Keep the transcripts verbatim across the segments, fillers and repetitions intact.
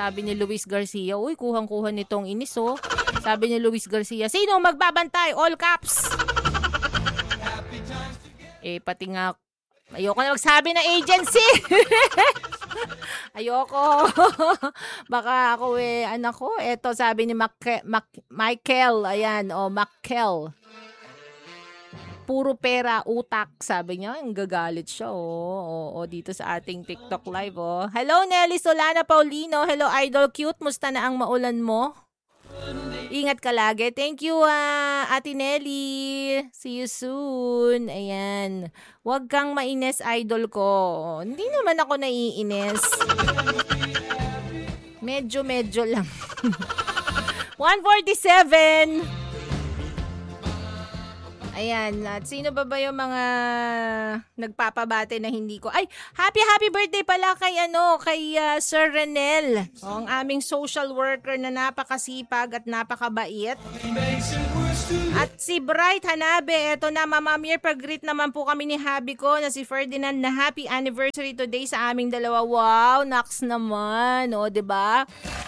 Sabi ni Luis Garcia, uy, kuhang-kuha nitong inis, oh. Sabi ni Luis Garcia, sino magbabantay? All caps. Eh, pati nga, ayoko na magsabi ng agency. Ayoko. Baka ako eh, anak ko. Eto, sabi ni Mac- Mac- Michael, ayan, o, oh, Michael. Puro pera, utak, sabi niya. Ang gagalit siya, oh. Oh, oh, dito sa ating TikTok live, oh. Hello, Nelly Solana Paulino. Hello, Idol Cute. Musta na ang maulan mo? Ingat ka lagi. Thank you, uh, Ate Nelly. See you soon. Ayan. Huwag kang mainis, idol ko. Hindi naman ako naiinis. Medyo-medyo lang. one forty-seven. Ayan, at sino ba ba yung mga nagpapabate na hindi ko? Ay, happy happy birthday pala kay ano, kay uh, Sir Renel. O, ang aming social worker na napakasipag at napakabait. At si Bright Hanabe, eto na, Mama Mir, pag-greet naman po kami ni Habi ko na si Ferdinand na happy anniversary today sa aming dalawa. Wow, naks naman, o, diba?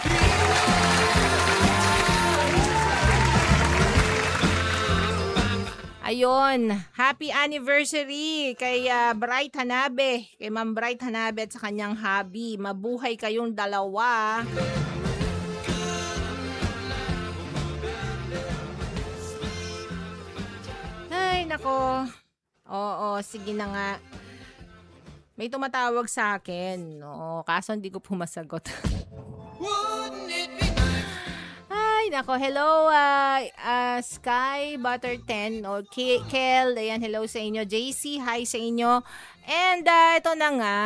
Ayun, happy anniversary kay uh, Bright Hanabe, kay Ma'am Bright Hanabe at sa kanyang hubby. Mabuhay kayong dalawa. Ay, nako. Oo, sige na nga. May tumatawag sa akin. Oo, kaso hindi ko pumasagot. Ay, nako. Hello, uh, uh, Sky Butter ten. O, K- Kel, ayan, hello sa inyo. J C, hi sa inyo. And, uh, ito na nga.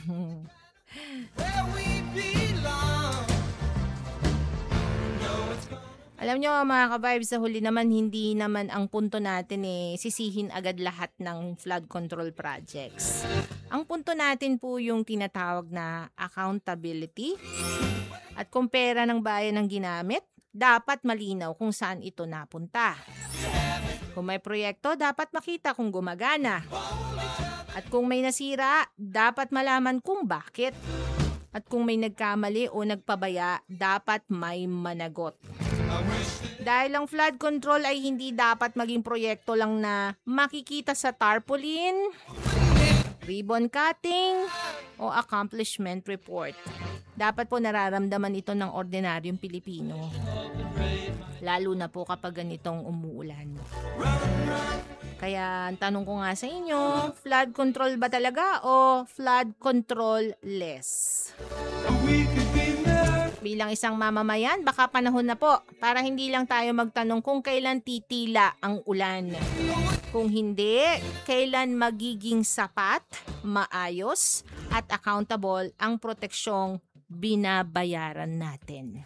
Alam nyo, mga ka-vibes, sa huli naman, hindi naman ang punto natin eh, sisihin agad lahat ng flood control projects. Ang punto natin po yung tinatawag na accountability. At kung pera ng bayan ang ginamit, dapat malinaw kung saan ito napunta. Kung may proyekto, dapat makita kung gumagana. At kung may nasira, dapat malaman kung bakit. At kung may nagkamali o nagpabaya, dapat may managot. Dahil ang flood control ay hindi dapat maging proyekto lang na makikita sa tarpaulin, ribbon cutting, o accomplishment report. Dapat po nararamdaman ito ng ordinaryong Pilipino. Lalo na po kapag ganitong umuulan. Kaya ang tanong ko nga sa inyo, flood control ba talaga o flood control less? Bilang isang mamamayan, baka panahon na po para hindi lang tayo magtanong kung kailan titila ang ulan. Kung hindi, kailan magiging sapat, maayos, at accountable ang proteksyong binabayaran natin.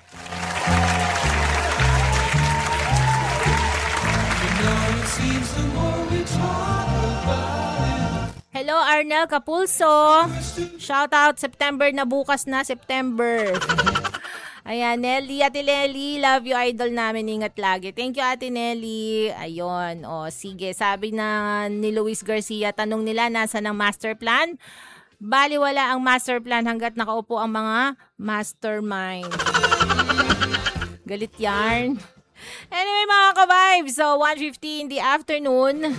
Hello, Arnel Capulso. Shout out, September na, bukas na, September. Ayan, Nelly, Ate Nelly, love you, idol namin, ingat lagi. Thank you, Ate Nelly. Ayun, o sige, sabi na ni Luis Garcia, tanong nila, nasa ng master plan? Bali, wala ang master plan hanggat nakaupo ang mga mastermind. Galit yarn. Anyway, mga ka-vibes, so one fifty in the afternoon.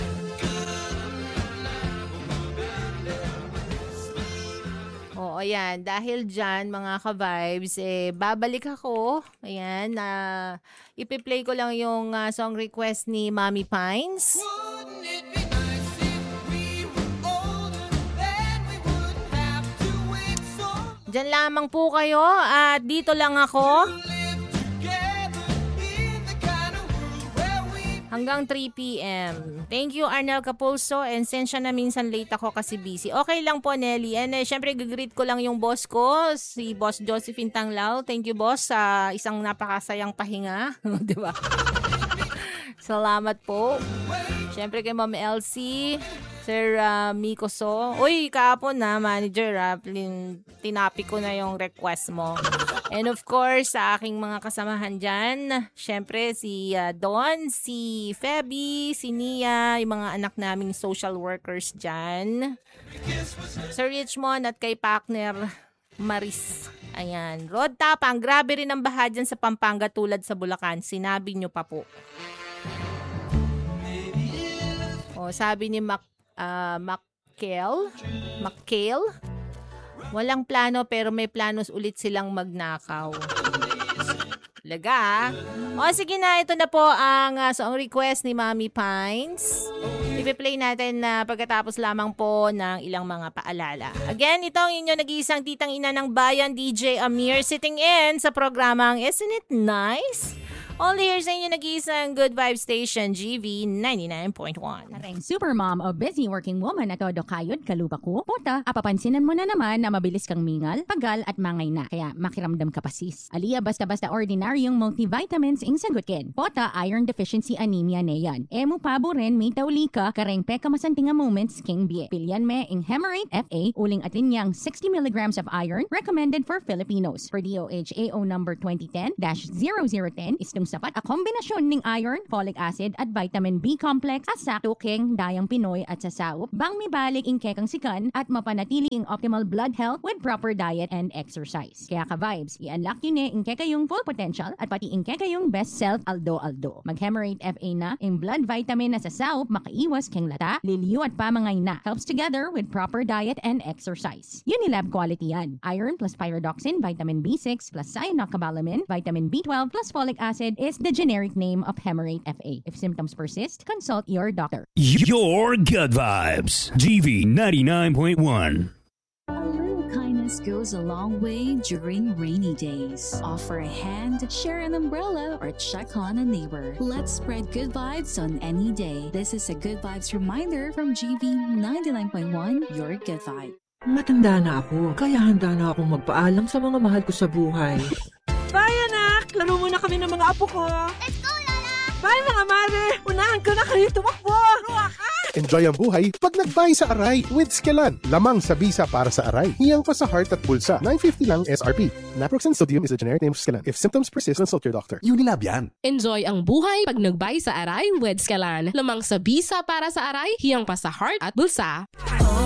Oo, ayan. Dahil dyan, mga ka-vibes, eh, babalik ako. Ayan, na uh, ipi-play ko lang yung uh, song request ni Mommy Pines. Diyan lamang po kayo at dito lang ako. Hanggang three p.m. Thank you, Arnel Capulso. And sensya na minsan late ako kasi busy. Okay lang po, Nelly. And eh, syempre, gagreet ko lang yung boss ko, si Boss Josephine Tanglao. Thank you, boss, sa isang napakasayang pahinga. Diba? Salamat po. Syempre kay Ma'am Elsie, Sir uh, Miko So. Uy, kahapon na, manager, uh, tinapik ko na yung request mo. And of course, sa aking mga kasamahan dyan, syempre si uh, Don, si Feby, si Nia, yung mga anak naming social workers dyan. Sir Richmond at kay partner Maris. Ayan. Road tapang, grabe rin ang baha dyan sa Pampanga tulad sa Bulacan. Sinabi nyo pa po. O, sabi ni Mac, uh, Mackel, Mackel, walang plano pero may planos ulit silang magnakaw. Laga. O sige na, ito na po ang uh, song request ni Mommy Pines. I-play natin na uh, pagkatapos lamang po ng ilang mga paalala. Again, ito ang inyo nag-iisang titang ina ng bayan, D J Amir, sitting in sa programang Isn't It Nice? Only here sa inyo nag-iisang Good Vibe Station, G V ninety-nine point one. Kareng supermom o busy working woman na todo kayod kaluba ko. Puta, apapansinan mo na naman na mabilis kang mingal, pagal at mangay na. Kaya makiramdam ka pa sis. Aliya basta-basta ordinaryong multivitamins ing sagutkin. Puta, iron deficiency anemia na yan. Emu pabo rin may tauli ka kareng peka masantinga moments king bie. Pilyan me ing Hemarate F A uling atin niyang sixty milligrams of iron recommended for Filipinos. For D O H A O number twenty ten dash zero zero ten istong sapat a kombinasyon ning iron, folic acid at vitamin B complex at sakto king dayang Pinoy at sasaup bang mibalik ing kekang sikan at mapanatili ing optimal blood health with proper diet and exercise. Kaya ka vibes, i-unlock yun eh ing kekayong full potential at pati ing kekayong best self aldo aldo. Mag-Hemarate F A na ing blood vitamin na sasaup makaiwas keng lata, liliw at pamangay na. Helps together with proper diet and exercise. Unilab quality yan. Iron plus pyridoxine, vitamin B six plus cyanocobalamin, vitamin B twelve plus folic acid is the generic name of Hemarate F A. If symptoms persist, consult your doctor. Your Good Vibes, G V ninety-nine point one. A little kindness goes a long way during rainy days. Offer a hand, share an umbrella, or check on a neighbor. Let's spread good vibes on any day. This is a Good Vibes reminder from G V ninety-nine point one, your Good Vibe. Matanda na ako, kaya handa na akong magpaalam sa mga mahal ko sa buhay. Bye, anak! Laro muna kami ng mga apo ko. Let's go, Lola! Bye, mga mare! Unahan ko na kayo tumakbo! Enjoy ang buhay pag nag-buy sa Aray with Skelan. Lamang sa bisa para sa Aray. Hiyang pa sa heart at bulsa. nine fifty lang S R P. Naproxen sodium is the generic name of Skelan. If symptoms persist, consult your doctor. Unilab yan. Enjoy ang buhay pag nagbay sa Aray with Skelan. Lamang sa bisa para sa Aray, hiyang pa sa heart at bulsa.